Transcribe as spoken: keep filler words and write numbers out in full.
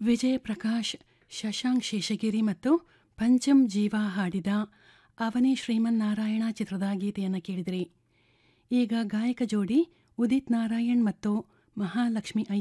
ವಿಜಯ್ ಪ್ರಕಾಶ್, ಶಶಾಂಕ್ ಶೇಷಗಿರಿ ಮತ್ತು ಪಂಚಮ್ ಜೀವ ಹಾಡಿದ ಅವನೇ ಶ್ರೀಮನ್ನಾರಾಯಣ ಚಿತ್ರದ ಗೀತೆಯನ್ನು ಕೇಳಿದಿರಿ. ಈಗ ಗಾಯಕ ಜೋಡಿ ಉದಿತ್ ನಾರಾಯಣ್ ಮತ್ತು ಮಹಾಲಕ್ಷ್ಮಿ